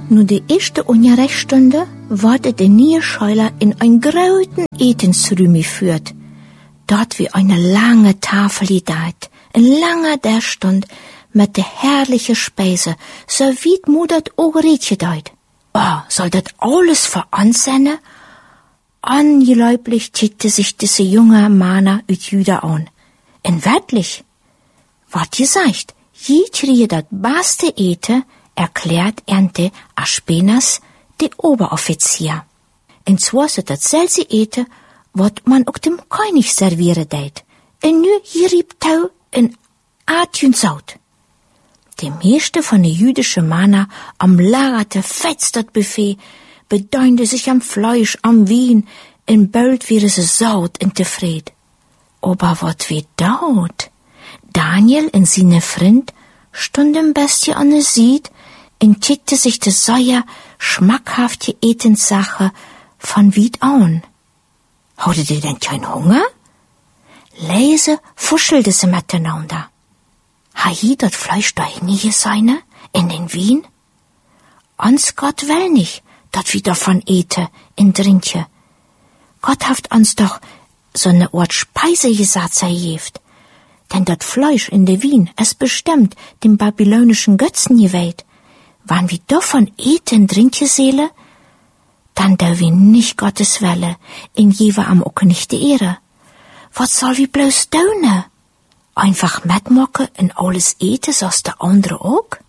Nu de erste Unterrichtsstunde wurde der neue Schüler in ein großen Etensraum geführt. Dort wie eine lange Tafel gedeiht, ein langer der Stund mit der herrliche Speise, so wie Mudat auch gedeiht. Oh, soll dat alles für uns sein? Angeläublich tickte sich diese junge Mana ut Juda an. En wirklich, wat gesagt, je kriege dat beste Ete, erklärt Ernte Aspenas, der Oberoffizier. Und zwar so dat selbe Ete, wat man auch dem König servieren deit. En nu hierrieb Tau in Atjun Saut. Die meiste von der jüdischen Mana am lagerte fetzt dat Buffet, bedeunde sich am Fleisch, am Wein, in bald wäre sie saut und tefried. Aber wat wie daut? Daniel und seine Freund stunden bestie an der Sied und kickte sich de säuer, schmackhafte Etenssache von Wied an. Hatte die denn kein Hunger? Leise fuschelte sie miteinander. Ha je dat Fleisch da nie seine, in den Wien? Ans Gott will nicht, dat wir davon ete, in Drinke. Gott haft uns doch so ne Ort Speise gesagt jeft. Denn dat Fleisch in de Wien, es bestimmt dem babylonischen Götzen geweiht. Wann wir davon eten, Drinke Seele, dann da wir nicht Gottes Welle, in jewe am auch nicht die Ehre. Was soll wie bloß döne? Einfach mitmocken und alles eten, so's der andere auch?